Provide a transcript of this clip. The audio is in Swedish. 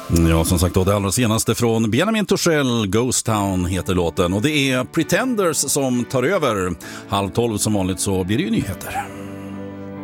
Ja, som sagt då, det allra senaste från Benjamin Torshäll, Ghost Town heter låten. Och det är Pretenders som tar över. 11:30 som vanligt så blir det ju nyheter.